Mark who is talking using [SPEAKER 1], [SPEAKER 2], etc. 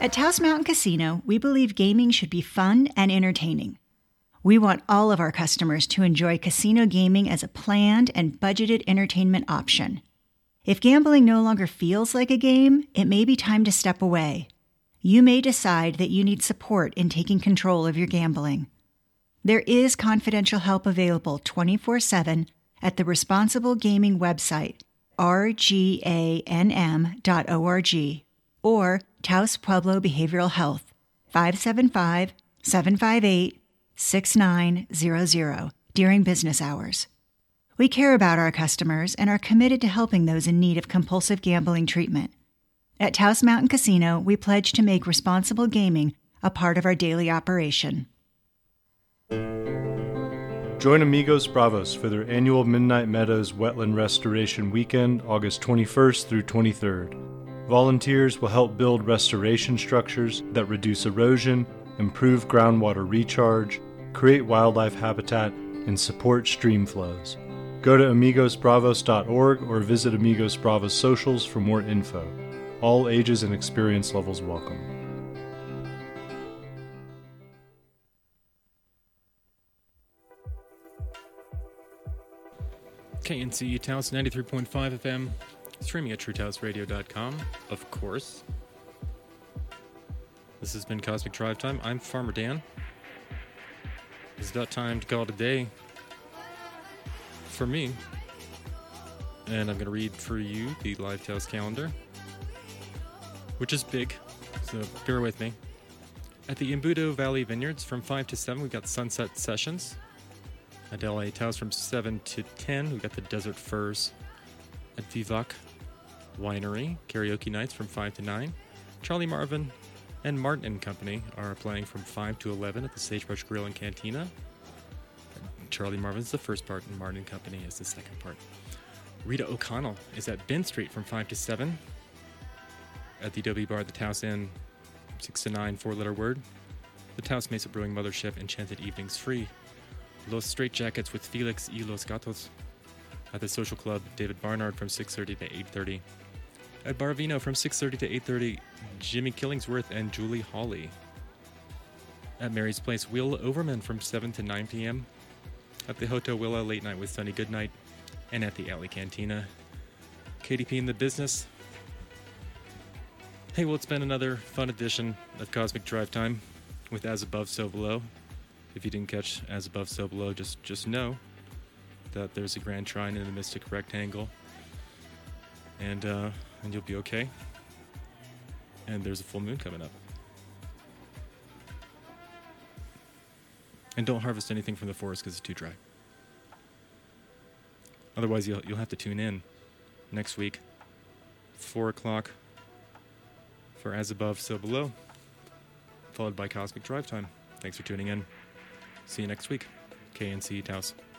[SPEAKER 1] At Taos Mountain Casino, we believe gaming should be fun and entertaining. We want all of our customers to enjoy casino gaming as a planned and budgeted entertainment option. If gambling no longer feels like a game, it may be time to step away. You may decide that you need support in taking control of your gambling. There is confidential help available 24/7 at the Responsible Gaming website, rganm.org, or Taos Pueblo Behavioral Health, 575-758-6900 during business hours. We care about our customers and are committed to helping those in need of compulsive gambling treatment. At Taos Mountain Casino, we pledge to make responsible gaming a part of our daily operation.
[SPEAKER 2] Join Amigos Bravos for their annual Midnight Meadows Wetland Restoration Weekend, August 21st through 23rd. Volunteers will help build restoration structures that reduce erosion, improve groundwater recharge, create wildlife habitat, and support stream flows. Go to amigosbravos.org or visit Amigos Bravos socials for more info. All ages and experience levels welcome.
[SPEAKER 3] KNCE Taos 93.5 FM, streaming at TrueTaosRadio.com, of course. This has been Cosmic Drive Time. I'm Farmer Dan. It's about time to call it a day for me. And I'm going to read for you the Live Taos calendar, which is big, so bear with me. At the Embudo Valley Vineyards from 5 to 7, we've got Sunset Sessions. At LA Taos from 7 to 10, we've got the Desert Firs. At Vivac Winery, karaoke nights from 5 to 9. Charlie Marvin and Martin and Company are playing from 5 to 11 at the Sagebrush Grill and Cantina. Charlie Marvin's the first part, and Martin and Company is the second part. Rita O'Connell is at Ben Street from 5 to 7. At the W Bar at the Taos Inn, 6 to 9, 4-letter word. The Taos Mesa Brewing Mothership, Enchanted Evenings Free. Los Straitjackets with Felix y Los Gatos. At the Social Club, David Barnard from 6:30 to 8:30. At Bar Vino from 6:30 to 8:30, Jimmy Killingsworth and Julie Hawley. At Mary's Place, Will Overman from 7 to 9 p.m. At the Hotel Willa, Late Night with Sunny Goodnight. And at the Alley Cantina, KDP in the Business. Hey, well, it's been another fun edition of Cosmic Drive Time with As Above, So Below. If you didn't catch As Above, So Below, just know that there's a grand trine in the mystic rectangle, and you'll be okay. And there's a full moon coming up. And don't harvest anything from the forest because it's too dry. Otherwise, you'll have to tune in next week, 4 o'clock for As Above, So Below, followed by Cosmic Drive Time. Thanks for tuning in. See you next week. KNCE Taos.